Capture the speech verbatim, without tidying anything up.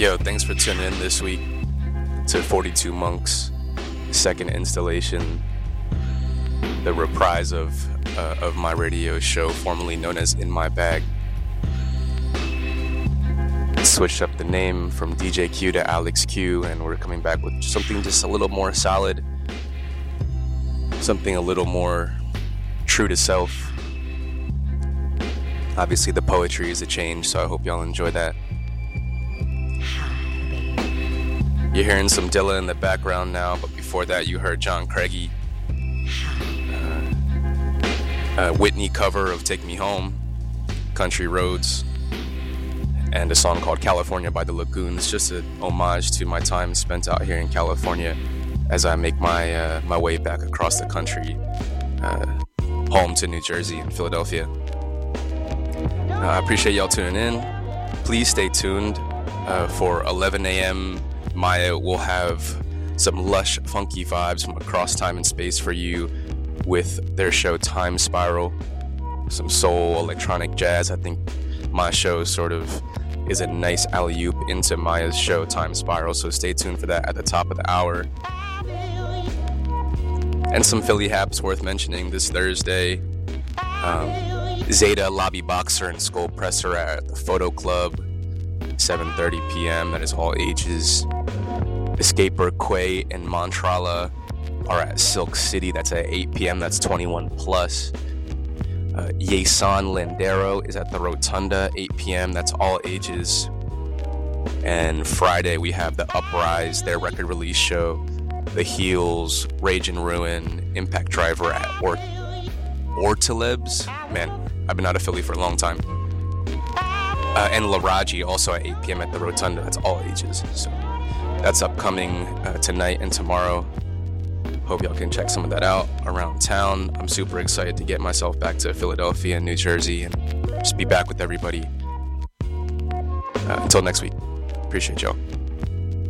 Yo, thanks for tuning in this week to forty-two Monks' second installation, the reprise of uh, of my radio show formerly known as In My Bag. Switched up the name from D J Q to Alex Q, and we're coming back with something just a little more solid, something a little more true to self. Obviously, the poetry is a change, so I hope y'all enjoy that. You're hearing some Dilla in the background now, but before that, you heard John Craigie, uh, a Whitney cover of Take Me Home, Country Roads, and a song called California by the Lagoons, just an homage to my time spent out here in California as I make my uh, my way back across the country, uh, home to New Jersey and Philadelphia. Uh, I appreciate y'all tuning in. Please stay tuned uh, for eleven a.m. Maya will have some lush, funky vibes from across time and space for you with their show Time Spiral, some soul, electronic jazz. I think my show sort of is a nice alley-oop into Maya's show Time Spiral, so stay tuned for that at the top of the hour. And some Philly haps worth mentioning this Thursday. Um, Zeta, Lobby Boxer, and Skull Presser at the Photo Club, seven thirty p.m. That is all ages. Escaper, Quay, and Montrala are at Silk City. That's at eight p.m. That's twenty-one plus. Uh, Yeson Landero is at the Rotunda, eight p.m. That's all ages. And Friday we have the Uprise, their record release show. The Heels, Rage and Ruin, Impact Driver at Or- Ortalebs. Man, I've been out of Philly for a long time. Uh, and Laraji also at eight p.m. at the Rotunda. That's all ages. So that's upcoming uh, tonight and tomorrow. Hope y'all can check some of that out around town. I'm super excited to get myself back to Philadelphia and New Jersey and just be back with everybody. Uh, until next week. Appreciate y'all.